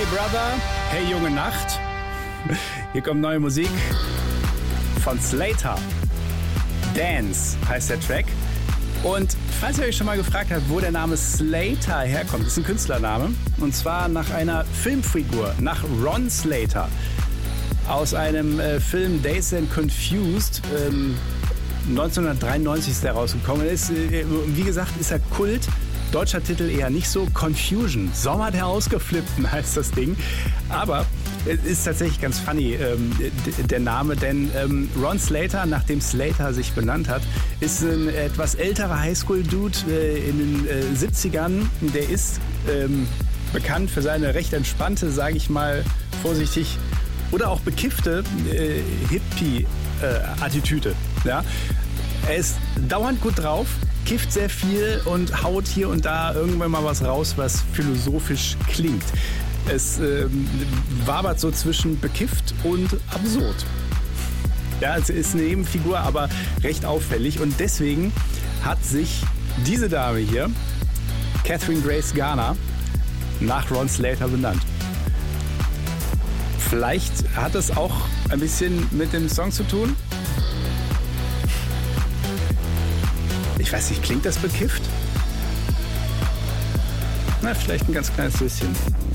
Brother, hey junge Nacht. Hier kommt neue Musik von Slater. Dance heißt der Track. Und falls ihr euch schon mal gefragt habt, wo der Name Slater herkommt, ist ein Künstlername. Und zwar nach einer Filmfigur, nach Ron Slater. Aus einem Film Dazed and Confused. 1993 ist der rausgekommen. Wie gesagt, ist er Kult. Deutscher Titel eher nicht so. Confusion. Sommer der Ausgeflippten heißt das Ding. Aber es ist tatsächlich ganz funny, der Name, denn Ron Slater, nachdem Slater sich benannt hat, ist ein etwas älterer Highschool-Dude in den 70ern. Der ist bekannt für seine recht entspannte, sage ich mal vorsichtig, oder auch bekiffte Hippie-Attitüde. Ja? Er ist dauernd gut drauf, kifft sehr viel und haut hier und da irgendwann mal was raus, was philosophisch klingt. Es wabert so zwischen bekifft und absurd. Ja, es ist eine Nebenfigur, aber recht auffällig. Und deswegen hat sich diese Dame hier, Catherine Grace Garner, nach Ron Slater benannt. Vielleicht hat es auch ein bisschen mit dem Song zu tun. Ich weiß nicht, klingt das bekifft? Na, vielleicht ein ganz kleines bisschen.